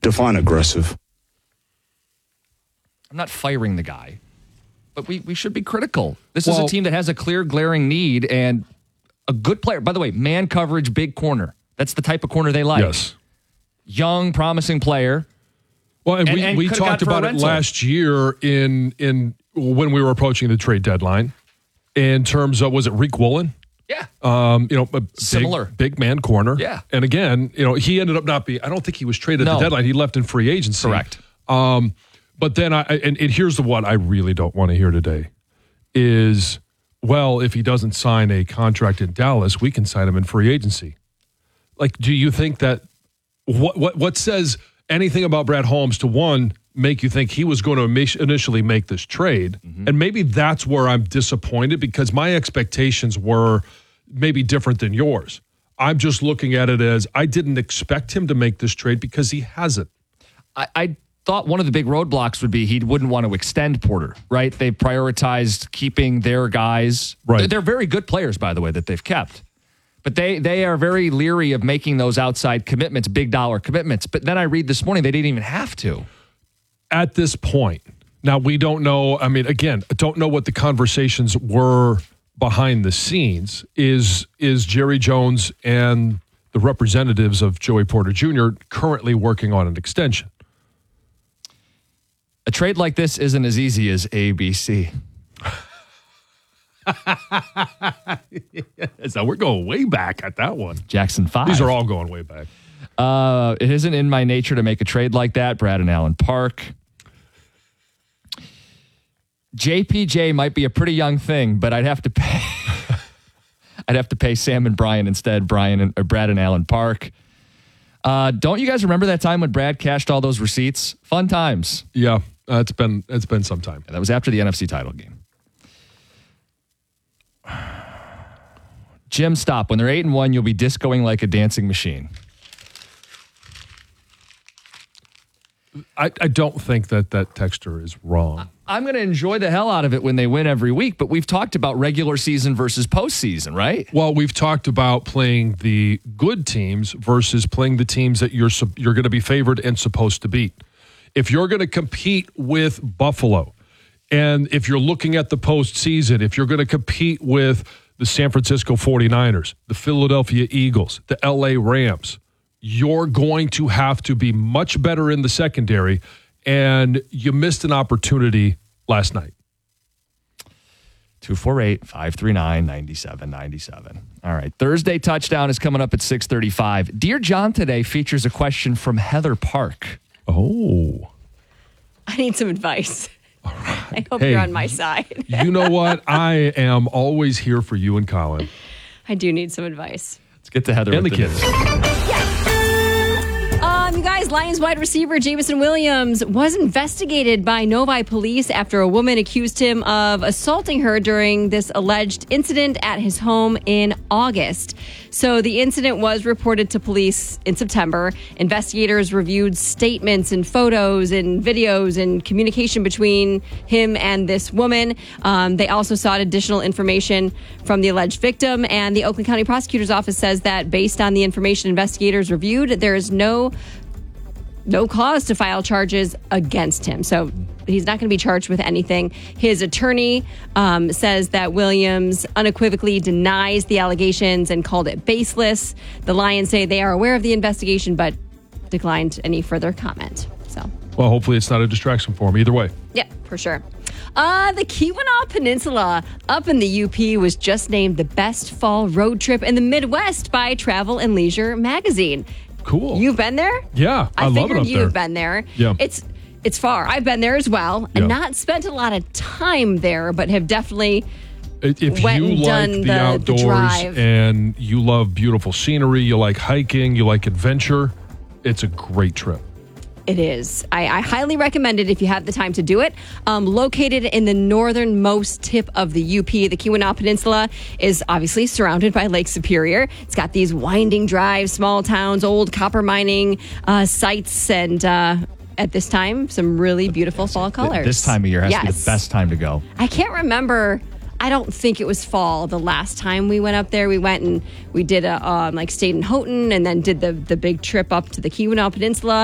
Define aggressive. I'm not firing the guy, but we should be critical. This is a team that has a clear, glaring need and a good player. By the way, man coverage, big corner. That's the type of corner they like. Yes. Young, promising player. Well, and we talked about it last year in when we were approaching the trade deadline in terms of, was it Reek Woolen? Yeah. Similar. Big man corner. Yeah. And again, he ended up not being, I don't think he was traded at the deadline. He left in free agency. Correct. But then and here's what I really don't want to hear today is, well, if he doesn't sign a contract in Dallas, we can sign him in free agency. Like, do you think that what says anything about Brad Holmes to, one, make you think he was going to initially make this trade? Mm-hmm. And maybe that's where I'm disappointed, because my expectations were maybe different than yours. I'm just looking at it as, I didn't expect him to make this trade because he hasn't. I thought one of the big roadblocks would be he wouldn't want to extend Porter, right? They've prioritized keeping their guys. Right. They're very good players, by the way, that they've kept. But they are very leery of making those outside commitments, big dollar commitments. But then I read this morning they didn't even have to. At this point, now we don't know. I mean, again, I don't know what the conversations were behind the scenes. Is Jerry Jones and the representatives of Joey Porter Jr. currently working on an extension? A trade like this isn't as easy as ABC. So we're going way back at that one. Jackson 5. These are all going way back. It isn't in my nature to make a trade like that. Brad and Allen Park. JPJ might be a pretty young thing, but I'd have to pay. I'd have to pay Sam and Brian instead. Brad and Allen Park. Don't you guys remember that time when Brad cashed all those receipts? Fun times. Yeah, it's been some time. Yeah, that was after the NFC title game. Jim, stop. When they're 8-1, you'll be discoing like a dancing machine. I don't think that texter is wrong. I'm going to enjoy the hell out of it when they win every week, but we've talked about regular season versus postseason, right? Well, we've talked about playing the good teams versus playing the teams that you're going to be favored and supposed to beat. If you're going to compete with Buffalo, and if you're looking at the postseason, if you're going to compete with the San Francisco 49ers, the Philadelphia Eagles, the LA Rams, you're going to have to be much better in the secondary, and you missed an opportunity last night. 248-539-9797. All right. Thursday Touchdown is coming up at 6:35. Dear John today features a question from Heather Park. Oh. I need some advice. All right. I hope you're on my side. You know what? I am always here for you and Colin. I do need some advice. Let's get to Heather and the kids. You guys, Lions wide receiver Jameson Williams was investigated by Novi police after a woman accused him of assaulting her during this alleged incident at his home in August. So the incident was reported to police in September. Investigators reviewed statements and photos and videos and communication between him and this woman. They also sought additional information from the alleged victim, and the Oakland County Prosecutor's Office says that based on the information investigators reviewed, there is no cause to file charges against him. So he's not going to be charged with anything. His attorney says that Williams unequivocally denies the allegations and called it baseless. The Lions say they are aware of the investigation, but declined any further comment. So, well, hopefully it's not a distraction for him either way. Yeah, for sure. The Keweenaw Peninsula up in the UP was just named the best fall road trip in the Midwest by Travel and Leisure magazine. Cool. You've been there? Yeah, I love it up there. You've been there. Yeah. It's far. I've been there as well. Yeah. And not spent a lot of time there, but have definitely if went you and like done the outdoors drive. And you love beautiful scenery, you like hiking, you like adventure, it's a great trip. It is. I highly recommend it if you have the time to do it. Located in the northernmost tip of the UP, the Keweenaw Peninsula is obviously surrounded by Lake Superior. It's got these winding drives, small towns, old copper mining sites, and at this time, some really beautiful fall colors. This time of year has to be the best time to go. I can't remember. I don't think it was fall the last time we went up there. We went and we did stayed in Houghton and then did the big trip up to the Keweenaw Peninsula.